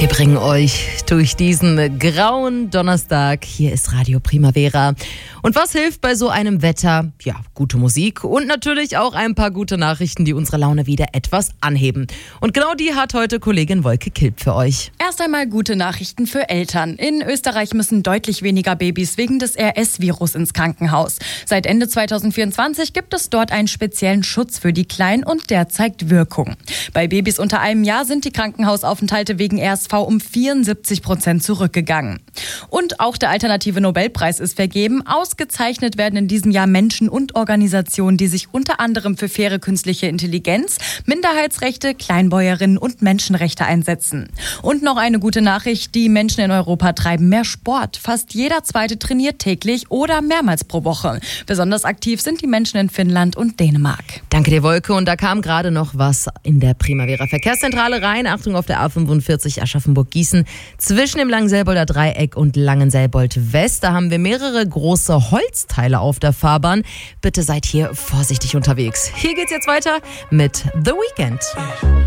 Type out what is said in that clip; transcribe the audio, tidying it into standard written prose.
bringen euch durch diesen grauen Donnerstag. Hier ist Radio Primavera. Und was hilft bei so einem Wetter? Ja, gute Musik und natürlich auch ein paar gute Nachrichten, die unsere Laune wieder etwas anheben. Und genau die hat heute Kollegin Wolke Kilp für euch. Erst einmal gute Nachrichten für Eltern. In Österreich müssen deutlich weniger Babys wegen des RS-Virus ins Krankenhaus. Seit Ende 2024 gibt es dort einen speziellen Schutz für die Kleinen und der zeigt Wirkung. Bei Babys unter einem Jahr sind die Krankenhausaufenthalte wegen RSV um 74% zurückgegangen. Und auch der alternative Nobelpreis ist vergeben. Ausgezeichnet werden in diesem Jahr Menschen und Organisationen, die sich unter anderem für faire künstliche Intelligenz, Minderheitsrechte, Kleinbäuerinnen und Menschenrechte einsetzen. Und noch eine gute Nachricht, die Menschen in Europa treiben mehr Sport. Fast jeder Zweite trainiert täglich oder mehrmals pro Woche. Besonders aktiv sind die Menschen in Finnland und Dänemark. Danke dir, Wolke. Und da kam gerade noch was in der Primavera Verkehrszentrale rein. Achtung auf der A45 Aschaffenburg-Gießen zwischen dem Langenselbolder Dreieck und Langenselbold West. Da haben wir mehrere große Holzteile auf der Fahrbahn. Bitte seid hier vorsichtig unterwegs. Hier geht's jetzt weiter mit The Weeknd.